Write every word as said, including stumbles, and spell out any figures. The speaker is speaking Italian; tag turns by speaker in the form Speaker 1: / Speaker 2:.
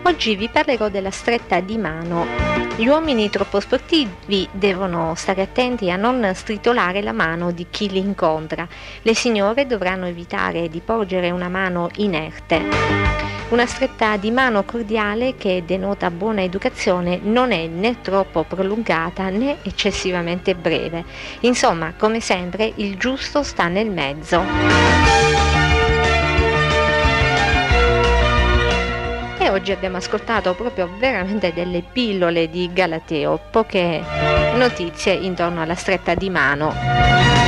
Speaker 1: Oggi vi parlerò della stretta di mano. Gli uomini troppo sportivi devono stare attenti a non stritolare la mano di chi li incontra. Le signore dovranno evitare di porgere una mano inerte. Una stretta di mano cordiale che denota buona educazione non è né troppo prolungata né eccessivamente breve. Insomma, come sempre, il giusto sta nel mezzo. E oggi abbiamo ascoltato proprio veramente delle pillole di Galateo, poche notizie intorno alla stretta di mano.